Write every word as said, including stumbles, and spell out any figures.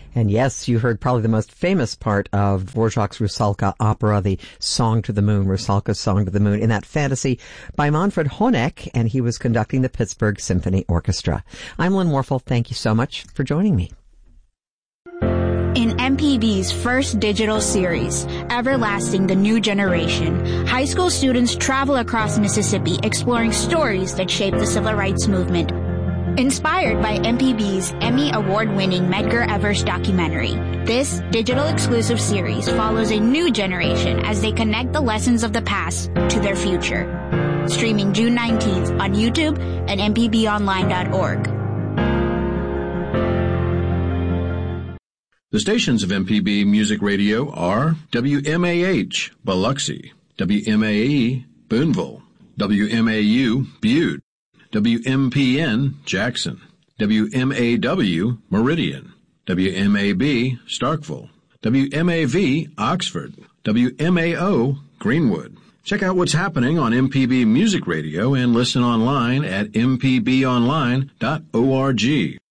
And yes, you heard probably the most famous part of Dvorak's Rusalka opera, the Song to the Moon, Rusalka's Song to the Moon, in that fantasy by Manfred Honeck, and he was conducting the Pittsburgh Symphony Orchestra. I'm Lynn Warfel. Thank you so much for joining me. In M P B's first digital series, Everlasting: The New Generation, high school students travel across Mississippi exploring stories that shaped the civil rights movement. Inspired by M P B's Emmy Award-winning Medgar Evers documentary, this digital exclusive series follows a new generation as they connect the lessons of the past to their future. Streaming June nineteenth on YouTube and m p b online dot org. The stations of M P B Music Radio are W M A H, Biloxi, W M A E, Boonville, W M A U, Butte, W M P N, Jackson, W M A W, Meridian, W M A B, Starkville, W M A V, Oxford, W M A O, Greenwood. Check out what's happening on M P B Music Radio and listen online at m p b online dot org.